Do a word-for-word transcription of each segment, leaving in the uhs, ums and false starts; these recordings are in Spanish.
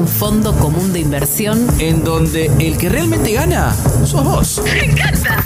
un fondo común de inversión en donde el que realmente gana sos vos. ¡Me encanta!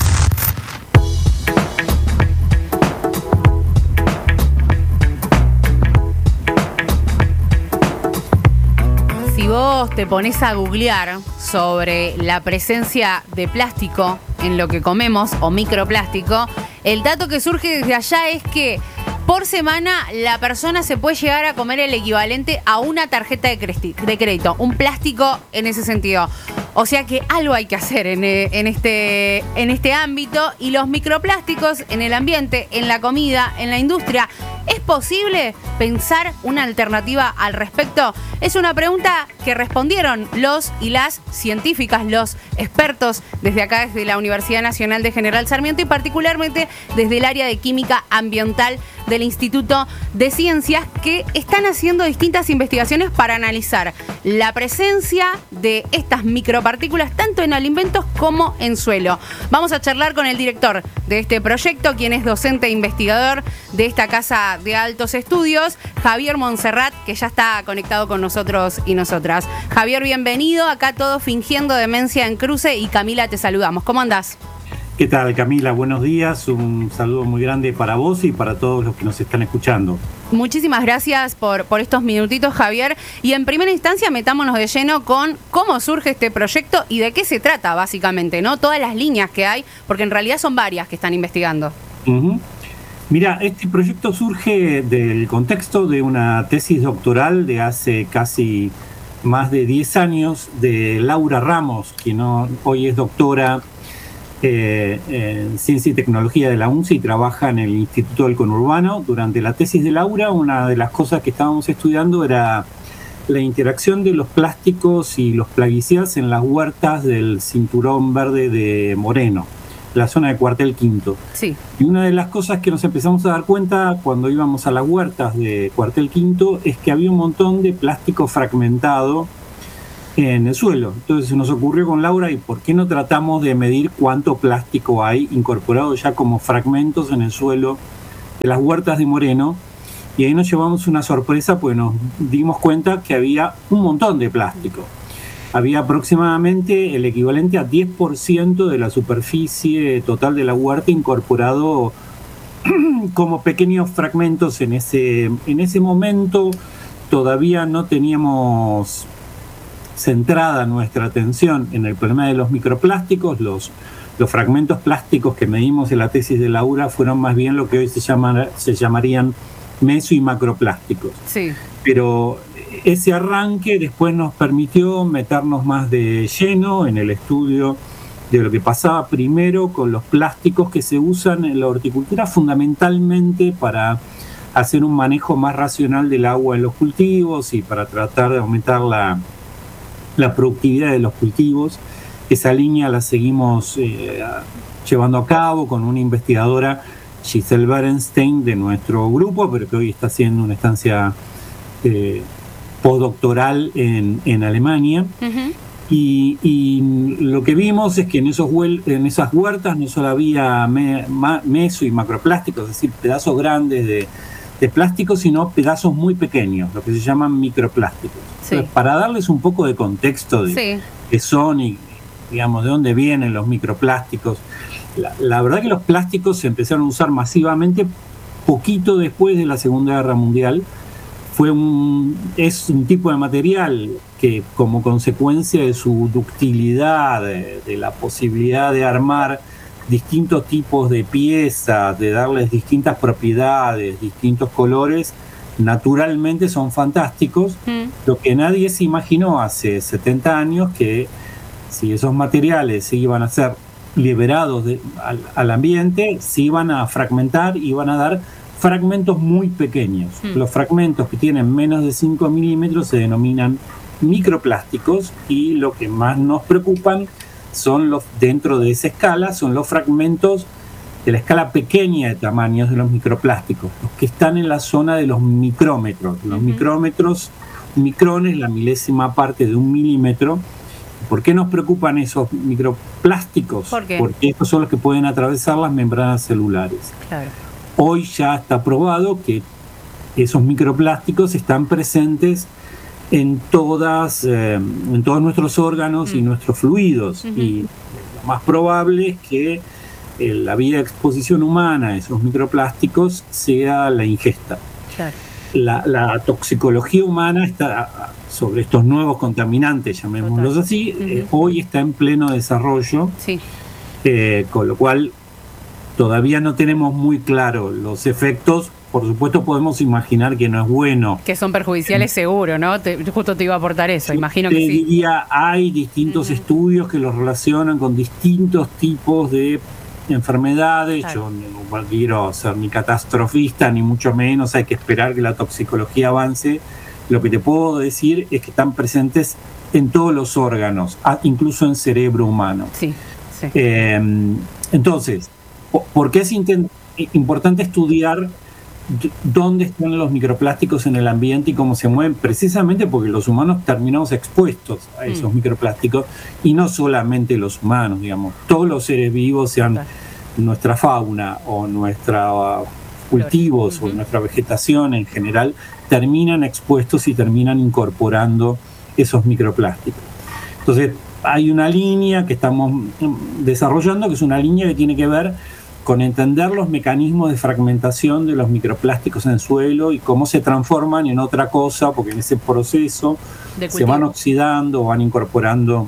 Si vos te pones a googlear sobre la presencia de plástico en lo que comemos o microplástico, el dato que surge desde allá es que por semana la persona se puede llegar a comer el equivalente a una tarjeta de crédito, un plástico en ese sentido. O sea que algo hay que hacer en, en, este, en este ámbito. Y los microplásticos en el ambiente, en la comida, en la industria, ¿es posible pensar una alternativa al respecto? Es una pregunta que respondieron los y las científicas, los expertos desde acá, desde la Universidad Nacional de General Sarmiento y particularmente desde el área de Química Ambiental del Instituto de Ciencias, que están haciendo distintas investigaciones para analizar la presencia de estas micropartículas tanto en alimentos como en suelo. Vamos a charlar con el director de este proyecto, quien es docente e investigador de esta Casa de Altos Estudios, Javier Monserrat, que ya está conectado con nosotros y nosotras. Javier, bienvenido. Acá todos fingiendo demencia en cruce y Camila, te saludamos. ¿Cómo andás? ¿Qué tal, Camila? Buenos días. Un saludo muy grande para vos y para todos los que nos están escuchando. Muchísimas gracias por, por estos minutitos, Javier. Y en primera instancia, metámonos de lleno con cómo surge este proyecto y de qué se trata, básicamente, ¿no? Todas las líneas que hay, porque en realidad son varias que están investigando. Uh-huh. Mira, este proyecto surge del contexto de una tesis doctoral de hace casi más de diez años de Laura Ramos, quien no, hoy es doctora Eh, en Ciencia y Tecnología de la U N C y trabaja en el Instituto del Conurbano. Durante la tesis de Laura, una de las cosas que estábamos estudiando era la interacción de los plásticos y los plaguicidas en las huertas del Cinturón Verde de Moreno, la zona de Cuartel Quinto. Sí. Y una de las cosas que nos empezamos a dar cuenta cuando íbamos a las huertas de Cuartel Quinto es que había un montón de plástico fragmentado en el suelo. Entonces se nos ocurrió con Laura, ¿y por qué no tratamos de medir cuánto plástico hay incorporado ya como fragmentos en el suelo de las huertas de Moreno? Y ahí nos llevamos una sorpresa, pues nos dimos cuenta que había un montón de plástico. Había aproximadamente el equivalente a diez por ciento de la superficie total de la huerta incorporado como pequeños fragmentos. En ese, en ese momento todavía no teníamos centrada nuestra atención en el problema de los microplásticos. Los, los fragmentos plásticos que medimos en la tesis de Laura fueron más bien lo que hoy se, llama, se llamarían meso y macroplásticos. Sí. Pero ese arranque después nos permitió meternos más de lleno en el estudio de lo que pasaba primero con los plásticos que se usan en la horticultura fundamentalmente para hacer un manejo más racional del agua en los cultivos y para tratar de aumentar la la productividad de los cultivos. Esa línea la seguimos eh, llevando a cabo con una investigadora, Giselle Berenstein, de nuestro grupo, pero que hoy está haciendo una estancia eh, postdoctoral en, en Alemania. Uh-huh. Y, y lo que vimos es que en, esos huel, en esas huertas no solo había me, ma, meso y macroplásticos, es decir, pedazos grandes de de plástico, sino pedazos muy pequeños, lo que se llaman microplásticos. Sí. Entonces, para darles un poco de contexto de sí. qué son y, digamos, de dónde vienen los microplásticos, la, la verdad que los plásticos se empezaron a usar masivamente poquito después de la Segunda Guerra Mundial. Fue un, es un tipo de material que, como consecuencia de su ductilidad, de, de la posibilidad de armar distintos tipos de piezas, de darles distintas propiedades, distintos colores, naturalmente son fantásticos. Mm. Lo que nadie se imaginó hace setenta años, que si esos materiales se iban a ser liberados de, al, al ambiente, se iban a fragmentar, iban a dar fragmentos muy pequeños. Mm. Los fragmentos que tienen menos de cinco milímetros se denominan microplásticos y lo que más nos preocupan son los, dentro de esa escala, son los fragmentos de la escala pequeña de tamaños de los microplásticos, los que están en la zona de los micrómetros. Los uh-huh. micrómetros, un micrón es la milésima parte de un milímetro. ¿Por qué nos preocupan esos microplásticos? ¿Por qué? Porque estos son los que pueden atravesar las membranas celulares. Claro. Hoy ya está probado que esos microplásticos están presentes en todas eh, en todos nuestros órganos mm. y nuestros fluidos. Uh-huh. Y lo más probable es que eh, la vía de exposición humana a esos microplásticos sea la ingesta. Claro. La, la toxicología humana está sobre estos nuevos contaminantes, llamémoslos Total. así, uh-huh. eh, hoy está en pleno desarrollo, sí. eh, con lo cual todavía no tenemos muy claro los efectos. Por supuesto podemos imaginar que no es bueno. Que son perjudiciales seguro, ¿no? Te, justo te iba a aportar eso, imagino que sí. Diría, hay distintos uh-huh. estudios que los relacionan con distintos tipos de enfermedades. Claro. Yo no quiero ser ni catastrofista, ni mucho menos, hay que esperar que la toxicología avance. Lo que te puedo decir es que están presentes en todos los órganos, incluso en cerebro humano. Sí, sí. Eh, entonces, ¿por qué es intent- importante estudiar dónde están los microplásticos en el ambiente y cómo se mueven? Precisamente porque los humanos terminamos expuestos a esos mm. microplásticos, y no solamente los humanos, digamos, todos los seres vivos, sean claro. nuestra fauna o nuestros cultivos uh-huh. o nuestra vegetación en general, terminan expuestos y terminan incorporando esos microplásticos. Entonces, hay una línea que estamos desarrollando, que es una línea que tiene que ver con entender los mecanismos de fragmentación de los microplásticos en el suelo y cómo se transforman en otra cosa, porque en ese proceso se van oxidando o van incorporando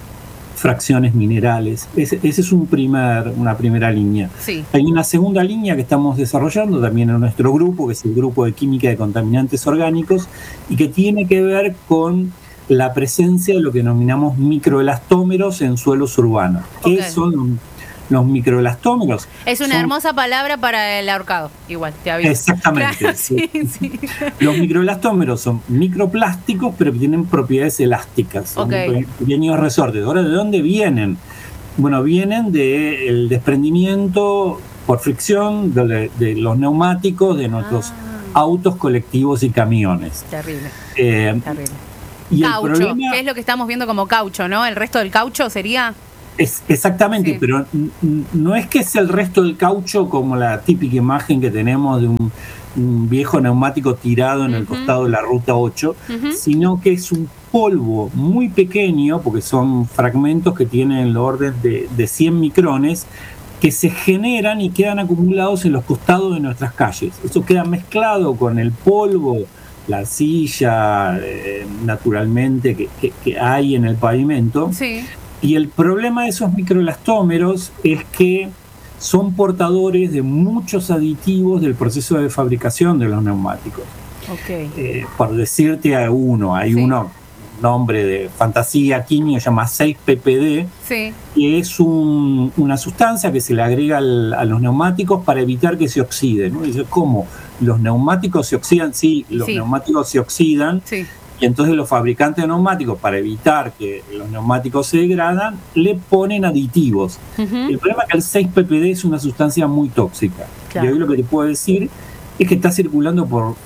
fracciones minerales. Ese, ese es un primer, una primera línea. Sí. Hay una segunda línea que estamos desarrollando también en nuestro grupo, que es el grupo de química de contaminantes orgánicos, y que tiene que ver con la presencia de lo que denominamos microelastómeros en suelos urbanos. Okay. ¿Qué son los microelastómeros? Es una son... hermosa palabra para el ahorcado, igual, te aviso. Exactamente. Claro, sí, sí. Los microelastómeros son microplásticos, pero que tienen propiedades elásticas, son okay. pequeños resortes. Ahora, ¿de dónde vienen? Bueno, vienen del desprendimiento por fricción de, de los neumáticos de nuestros ah. autos, colectivos y camiones. Terrible. Eh, Terrible. Y caucho, el problema, que es lo que estamos viendo como caucho, ¿no? El resto del caucho sería... Es, exactamente, sí. Pero n- no es que es el resto del caucho como la típica imagen que tenemos de un, un viejo neumático tirado en uh-huh. el costado de la ruta ocho, uh-huh. sino que es un polvo muy pequeño, porque son fragmentos que tienen el orden de, de cien micrones, que se generan y quedan acumulados en los costados de nuestras calles. Eso queda mezclado con el polvo, la arcilla, eh, naturalmente, que, que, que hay en el pavimento. Sí. Y el problema de esos microelastómeros es que son portadores de muchos aditivos del proceso de fabricación de los neumáticos. Okay. Eh, por decirte a uno, hay sí. uno, nombre de fantasía químico, se llama seis P P D, sí. que es un, una sustancia que se le agrega al, a los neumáticos para evitar que se oxiden, ¿no? Dice, ¿cómo? ¿Los neumáticos se oxidan? Sí, los sí. neumáticos se oxidan. Sí. Y entonces los fabricantes de neumáticos, para evitar que los neumáticos se degradan, le ponen aditivos. Uh-huh. El problema es que el seis P P D es una sustancia muy tóxica. Claro. Y hoy lo que te puedo decir es que está circulando por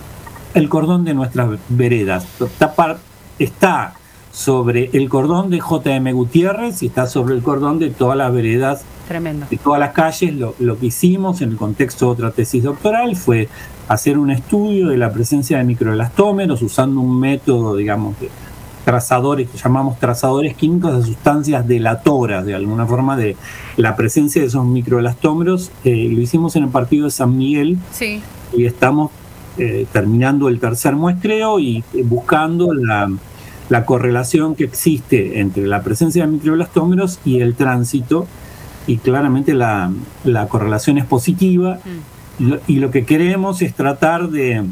el cordón de nuestras veredas. Está, par, está sobre el cordón de J M Gutiérrez y está sobre el cordón de todas las veredas. Tremendo. De todas las calles. Lo, lo que hicimos en el contexto de otra tesis doctoral fue hacer un estudio de la presencia de microelastómeros usando un método, digamos, de trazadores, que llamamos trazadores químicos de sustancias delatoras, de alguna forma, de la presencia de esos microelastómeros. Eh, lo hicimos en el partido de San Miguel. Sí. Y estamos eh, terminando el tercer muestreo y eh, buscando la, la correlación que existe entre la presencia de microelastómeros y el tránsito, y claramente la, la correlación es positiva. Mm. Y lo, y lo que queremos es tratar de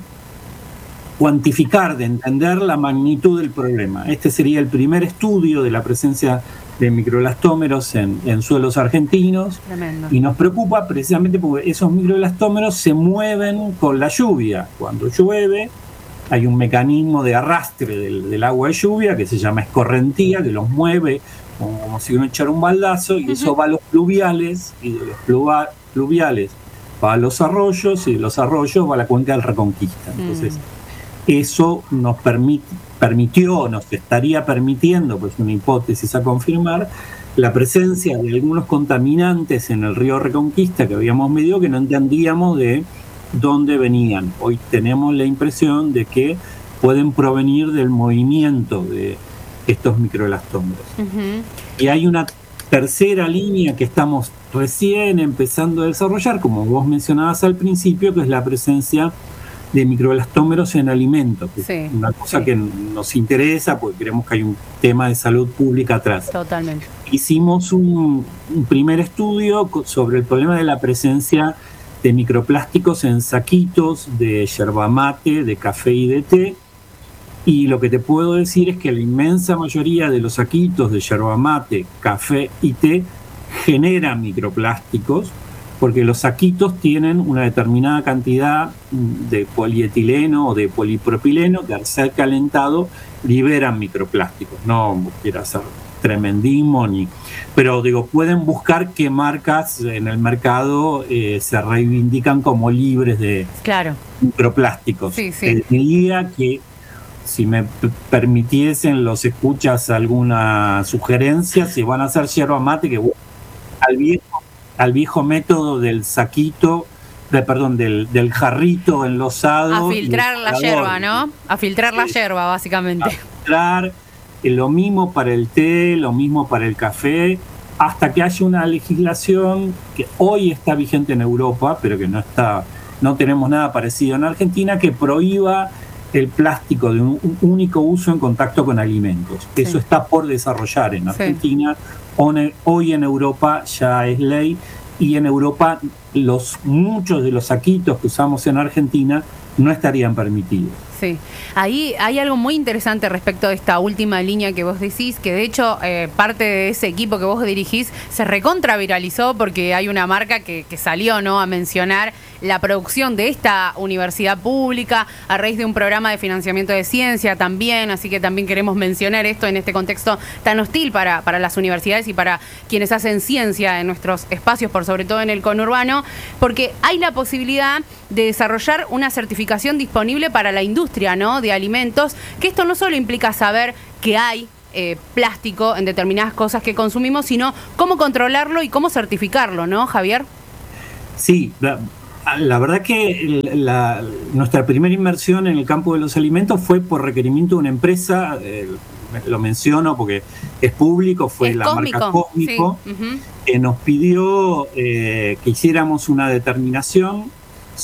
cuantificar, de entender la magnitud del problema. Este sería el primer estudio de la presencia de microelastómeros en, en suelos argentinos. Tremendo. Y nos preocupa precisamente porque esos microelastómeros se mueven con la lluvia. Cuando llueve hay un mecanismo de arrastre del, del agua de lluvia que se llama escorrentía, que los mueve como, como si uno echara un baldazo, y uh-huh. eso va a los pluviales, y de los pluva, pluviales va a los arroyos, y de los arroyos va a la cuenca del Reconquista. Entonces, mm. eso nos permite, permitió, nos estaría permitiendo, pues una hipótesis a confirmar, la presencia de algunos contaminantes en el río Reconquista que habíamos medido, que no entendíamos de dónde venían. Hoy tenemos la impresión de que pueden provenir del movimiento de estos microelastómeros. Uh-huh. Y hay una tercera línea que estamos recién empezando a desarrollar, como vos mencionabas al principio, que es la presencia de microelastómeros en alimentos, que sí, es una cosa sí. que nos interesa porque creemos que hay un tema de salud pública atrás. Totalmente. Hicimos un, un primer estudio sobre el problema de la presencia de microplásticos en saquitos de yerba mate, de café y de té, y lo que te puedo decir es que la inmensa mayoría de los saquitos de yerba mate, café y té generan microplásticos, porque los saquitos tienen una determinada cantidad de polietileno o de polipropileno que al ser calentado liberan microplásticos. No quiero hacer tremendismo, ni, pero digo, pueden buscar qué marcas en el mercado eh, se reivindican como libres de claro. microplásticos. Sí, sí. Te diría que si me p- permitiesen los escuchas alguna sugerencia, si van a hacer yerba mate, que al viejo al viejo método del saquito, de, perdón, del, del jarrito enlosado. A filtrar la yerba, ¿no? A filtrar sí. la yerba, básicamente. A filtrar, eh, lo mismo para el té, lo mismo para el café, hasta que haya una legislación que hoy está vigente en Europa, pero que no está, no tenemos nada parecido en Argentina, que prohíba el plástico de un, un único uso en contacto con alimentos. Sí. Eso está por desarrollar en Argentina. Sí. Hoy en Europa ya es ley, y en Europa los muchos de los saquitos que usamos en Argentina no estarían permitidos. Sí, ahí hay algo muy interesante respecto de esta última línea que vos decís, que de hecho eh, parte de ese equipo que vos dirigís se recontra viralizó porque hay una marca que, que salió, ¿no?, a mencionar la producción de esta universidad pública a raíz de un programa de financiamiento de ciencia también, así que también queremos mencionar esto en este contexto tan hostil para, para las universidades y para quienes hacen ciencia en nuestros espacios, por sobre todo en el conurbano, porque hay la posibilidad de desarrollar una certificación disponible para la industria, ¿no?, de alimentos, que esto no solo implica saber que hay eh, plástico en determinadas cosas que consumimos, sino cómo controlarlo y cómo certificarlo, ¿no, Javier? Sí, la, la verdad que la, nuestra primera inversión en el campo de los alimentos fue por requerimiento de una empresa, eh, lo menciono porque es público, fue es la cósmico. marca Cósmico, sí. uh-huh. que nos pidió eh, que hiciéramos una determinación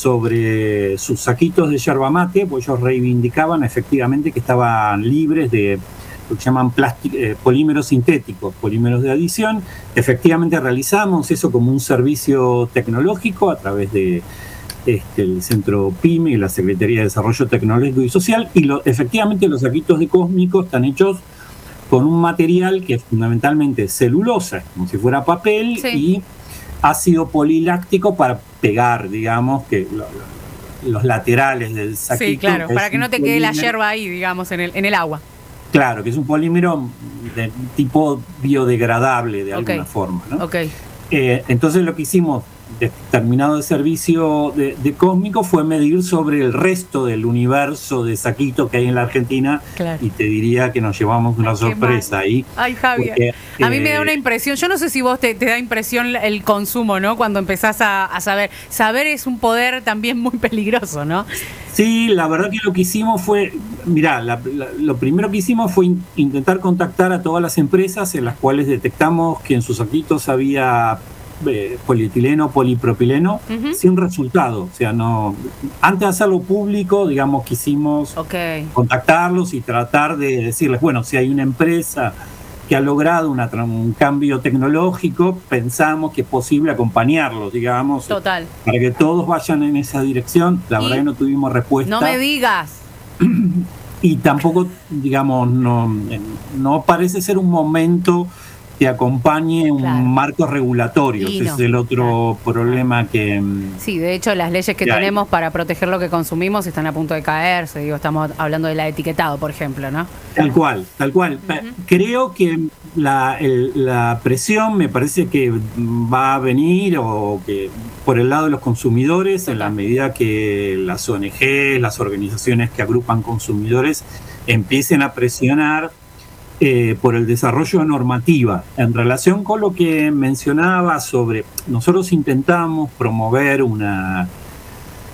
sobre sus saquitos de yerba mate, pues ellos reivindicaban efectivamente que estaban libres de lo que llaman plástico, eh, polímeros sintéticos, polímeros de adición. Efectivamente realizamos eso como un servicio tecnológico a través de este, el Centro PYME y la Secretaría de Desarrollo Tecnológico y Social, y lo, efectivamente los saquitos de Cósmico están hechos con un material que es fundamentalmente celulosa, como si fuera papel, sí. y ácido poliláctico para pegar, digamos, que lo, lo, los laterales del saquito. Sí, claro, para que no te quede la yerba ahí, digamos, en el, en el agua. Claro, que es un polímero de tipo biodegradable de alguna okay. forma, ¿no? Okay. Eh, entonces lo que hicimos, terminado el servicio de, de Cósmico, fue medir sobre el resto del universo de saquitos que hay en la Argentina, claro. y te diría que nos llevamos una Ay, sorpresa ahí. Ay, Javier, porque, a mí eh, me da una impresión, yo no sé si vos te, te da impresión el consumo, ¿no?, cuando empezás a, a saber. Saber es un poder también muy peligroso, ¿no? Sí, la verdad que lo que hicimos fue, mirá, la, la, lo primero que hicimos fue in, intentar contactar a todas las empresas en las cuales detectamos que en sus saquitos había Eh, polietileno, polipropileno, uh-huh. sin resultado. O sea, no. Antes de hacerlo público, digamos, quisimos okay. contactarlos y tratar de decirles, bueno, si hay una empresa que ha logrado una, un cambio tecnológico, pensamos que es posible acompañarlos, digamos, Total. para que todos vayan en esa dirección. La verdad que no tuvimos respuesta. No me digas. Y tampoco, digamos, no, no parece ser un momento que acompañe un claro. marco regulatorio. Ese no, es el otro claro. problema que... Sí, de hecho las leyes que, que tenemos hay. para proteger lo que consumimos están a punto de caerse. Digo, estamos hablando del etiquetado, por ejemplo, ¿no? Tal cual, tal cual. Uh-huh. Creo que la, el, la presión me parece que va a venir o que por el lado de los consumidores, Total. en la medida que las O N G, las organizaciones que agrupan consumidores empiecen a presionar Eh, por el desarrollo de normativa. En relación con lo que mencionaba sobre, nosotros intentamos promover una,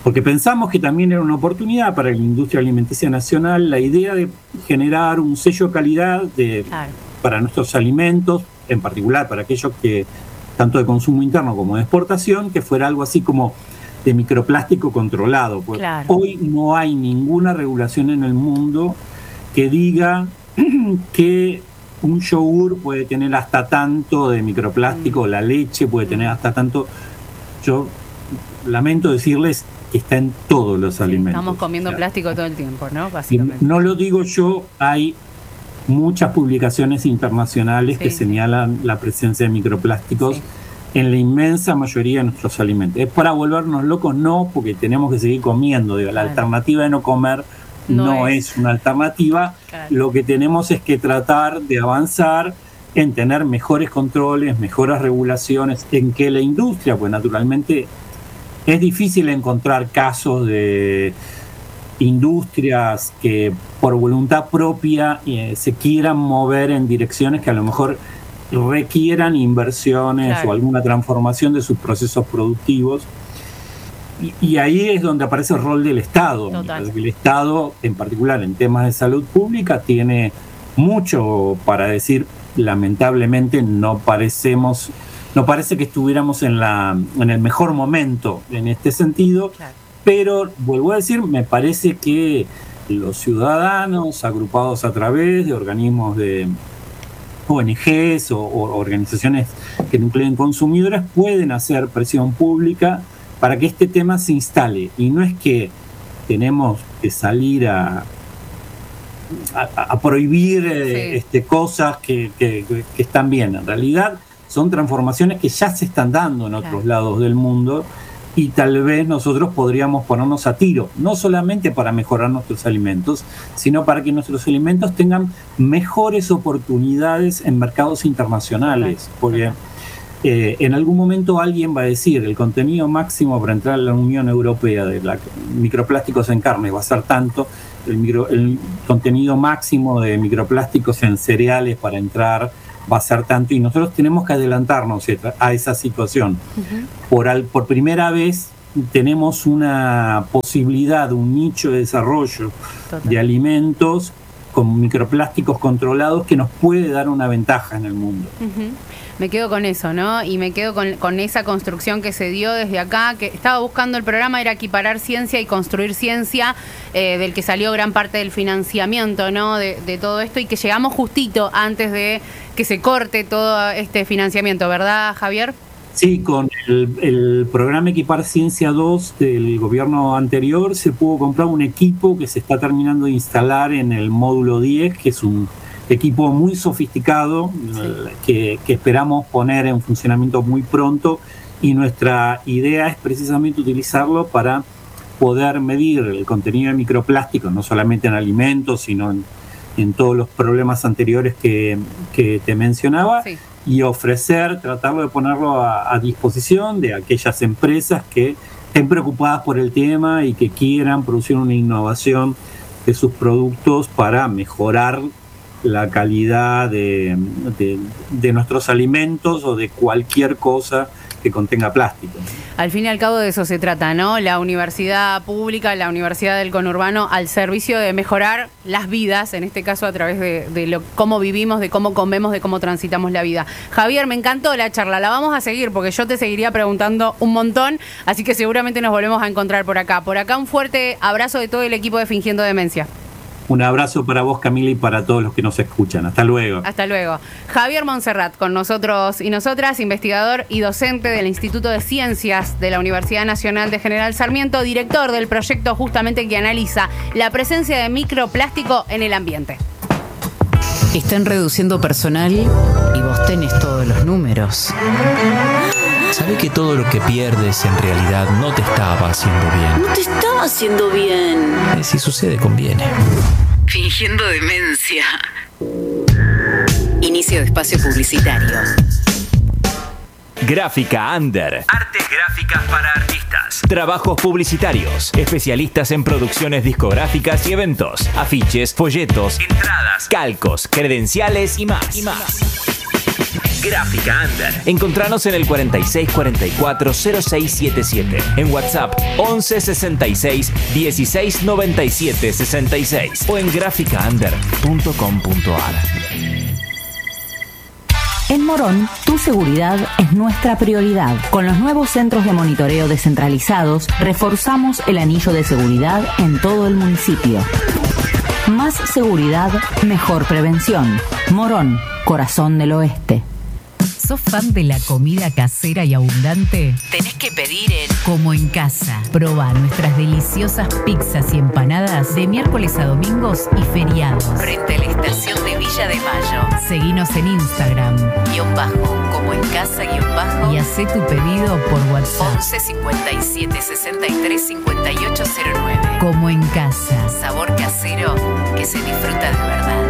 porque pensamos que también era una oportunidad para la industria alimenticia nacional la idea de generar un sello de calidad de, claro. para nuestros alimentos, en particular para aquellos que tanto de consumo interno como de exportación, que fuera algo así como de microplástico controlado. Pues claro. Hoy no hay ninguna regulación en el mundo que diga que un yogur puede tener hasta tanto de microplástico, mm. la leche puede tener hasta tanto. Yo lamento decirles que está en todos los sí, alimentos. Estamos comiendo o sea, plástico todo el tiempo, ¿no? Básicamente. No lo digo yo, hay muchas publicaciones internacionales sí, que sí. señalan la presencia de microplásticos sí. en la inmensa mayoría de nuestros alimentos. ¿Es para volvernos locos? No, porque tenemos que seguir comiendo. Digo, la claro. alternativa de no comer no, no es. es una alternativa. Claro. Lo que tenemos es que tratar de avanzar en tener mejores controles, mejores regulaciones, en que la industria, pues naturalmente es difícil encontrar casos de industrias que por voluntad propia eh, se quieran mover en direcciones que a lo mejor requieran inversiones claro. o alguna transformación de sus procesos productivos. Y, y ahí es donde aparece el rol del Estado. El Estado, en particular en temas de salud pública, tiene mucho para decir. Lamentablemente no parecemos, no parece que estuviéramos en la, en el mejor momento en este sentido, claro. pero vuelvo a decir, me parece que los ciudadanos agrupados a través de organismos de O N Ges o, o organizaciones que nucleen consumidores pueden hacer presión pública para que este tema se instale. Y no es que tenemos que salir a A, a prohibir eh, sí. este, cosas que, que, que están bien. En realidad son transformaciones que ya se están dando en otros claro. lados del mundo y tal vez nosotros podríamos ponernos a tiro, no solamente para mejorar nuestros alimentos, sino para que nuestros alimentos tengan mejores oportunidades en mercados internacionales. Claro. Porque eh, en algún momento alguien va a decir el contenido máximo para entrar a la Unión Europea de la, microplásticos en carne va a ser tanto. El, micro, el contenido máximo de microplásticos en cereales para entrar va a ser tanto y nosotros tenemos que adelantarnos a esa situación. Uh-huh. Por, al, por primera vez tenemos una posibilidad, un nicho de desarrollo Total. de alimentos con microplásticos controlados que nos puede dar una ventaja en el mundo. Uh-huh. Me quedo con eso, ¿no? Y me quedo con, con esa construcción que se dio desde acá, que estaba buscando el programa, era equiparar ciencia y construir ciencia, eh, del que salió gran parte del financiamiento, ¿no? De, de todo esto, y que llegamos justito antes de que se corte todo este financiamiento, ¿verdad, Javier? Sí, con el, el programa Equipar Ciencia dos del gobierno anterior se pudo comprar un equipo que se está terminando de instalar en el módulo diez, que es un equipo muy sofisticado sí. que, que esperamos poner en funcionamiento muy pronto, y nuestra idea es precisamente utilizarlo para poder medir el contenido de microplásticos, no solamente en alimentos, sino en, en todos los problemas anteriores que, que te mencionaba, sí. y ofrecer, tratarlo de ponerlo a, a disposición de aquellas empresas que estén preocupadas por el tema y que quieran producir una innovación de sus productos para mejorar la calidad de, de, de nuestros alimentos o de cualquier cosa que contenga plástico. Al fin y al cabo de eso se trata, ¿no? La universidad pública, la Universidad del Conurbano, al servicio de mejorar las vidas, en este caso a través de, de lo, cómo vivimos, de cómo comemos, de cómo transitamos la vida. Javier, me encantó la charla, la vamos a seguir porque yo te seguiría preguntando un montón, así que seguramente nos volvemos a encontrar por acá. Por acá un fuerte abrazo de todo el equipo de Fingiendo Demencia. Un abrazo para vos, Camila, y para todos los que nos escuchan. Hasta luego. Hasta luego. Javier Montserrat, con nosotros y nosotras, investigador y docente del Instituto de Ciencias de la Universidad Nacional de General Sarmiento, director del proyecto justamente que analiza la presencia de microplástico en el ambiente. Están reduciendo personal y vos tenés todos los números. ¿Sabe que todo lo que pierdes en realidad no te estaba haciendo bien? No te estaba haciendo bien. Eh, si sucede, conviene. Fingiendo demencia. Inicio de espacio publicitario. Gráfica Under. Artes gráficas para artistas. Trabajos publicitarios. Especialistas en producciones discográficas y eventos. Afiches, folletos, entradas, calcos, credenciales y más. Y más. Gráfica Under. Encontranos en el cuarenta y seis cuarenta y cuatro cero seis setenta y siete. En WhatsApp once sesenta y seis dieciséis noventa y siete sesenta y seis o en gráfica under punto com punto a r. En Morón, tu seguridad es nuestra prioridad. Con los nuevos centros de monitoreo descentralizados, reforzamos el anillo de seguridad en todo el municipio. Más seguridad, mejor prevención. Morón, corazón del oeste. ¿Sos fan de la comida casera y abundante? Tenés que pedir en Como en Casa. Proba nuestras deliciosas pizzas y empanadas de miércoles a domingos y feriados. frente a la estación de Villa de Mayo. Seguinos en Instagram Guión bajo, como en casa, guión bajo. y hacé tu pedido por WhatsApp. once cincuenta y siete sesenta y tres cincuenta y ocho cero nueve. Como en Casa. Sabor casero que se disfruta de verdad.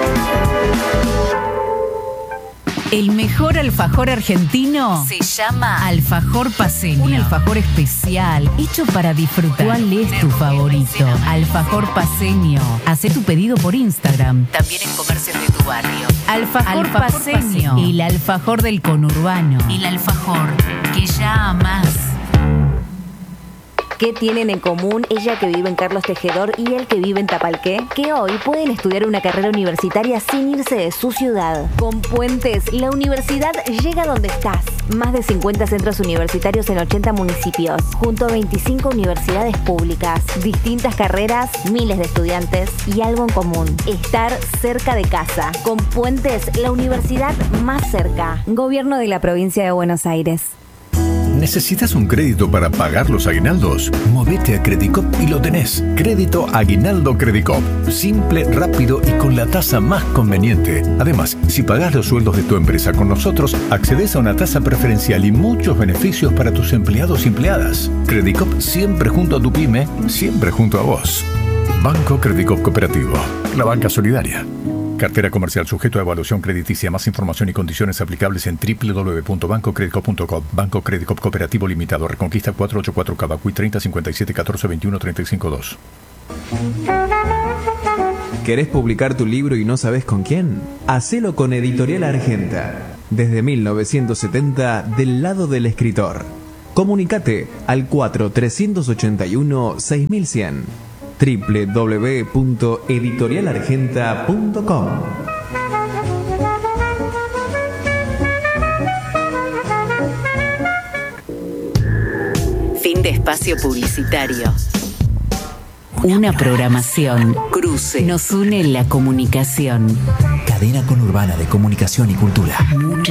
El mejor alfajor argentino Se llama Alfajor Paceño. Un alfajor especial hecho para disfrutar. ¿Cuál es tu favorito? Alfajor Paceño. Hacé tu pedido por Instagram. también en comercios de tu barrio. Alfajor, Alfajor Paceño. Paceño. El alfajor del conurbano. El alfajor que ya amás. ¿Qué tienen en común ella que vive en Carlos Tejedor y él que vive en Tapalqué? Que hoy pueden estudiar una carrera universitaria sin irse de su ciudad. Con Puentes, la universidad llega donde estás. Más de cincuenta centros universitarios en ochenta municipios, junto a veinticinco universidades públicas, distintas carreras, miles de estudiantes y algo en común: estar cerca de casa. Con Puentes, la universidad más cerca. Gobierno de la provincia de Buenos Aires. ¿Necesitas un crédito para pagar los aguinaldos? Movete a Credicop y lo tenés. Crédito Aguinaldo Credicop. Simple, rápido y con la tasa más conveniente. Además, si pagás los sueldos de tu empresa con nosotros, accedes a una tasa preferencial y muchos beneficios para tus empleados y empleadas. Credicop siempre junto a tu pyme, siempre junto a vos. Banco Credicop Cooperativo. La banca solidaria. Cartera comercial sujeto a evaluación crediticia. Más información y condiciones aplicables en doble u doble u doble u punto banco credicop punto com. Banco Credicop Cooperativo Limitado. Reconquista cuatrocientos ochenta y cuatro Cavacuy treinta cincuenta y siete catorce veintiuno treinta y cinco dos. ¿Querés publicar tu libro y no sabés con quién? Hacelo con Editorial Argenta. Desde mil novecientos setenta, del lado del escritor. Comunicate al cuatro trescientos ochenta y uno seis mil cien. doble u doble u doble u punto editorial argenta punto com. Fin de espacio publicitario. Una programación. Cruce. Nos une la comunicación. Cadena conurbana de comunicación y cultura.